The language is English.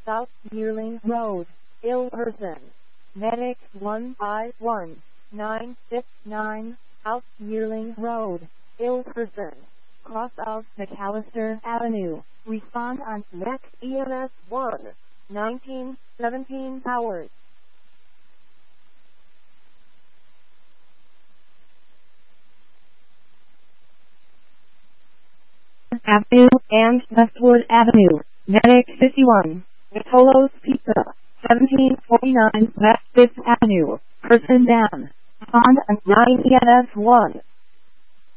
South Yearling Road, ill person. Medic 151-969, South Yearling Road, ill person. Cross of McAllister Avenue. Respond on next EMS 1-1917 hours. Avenue and Westwood Avenue. Medic 51. Vitolo's Pizza. 1749 West 5th Avenue. Person down. Respond on 9 EMS 1.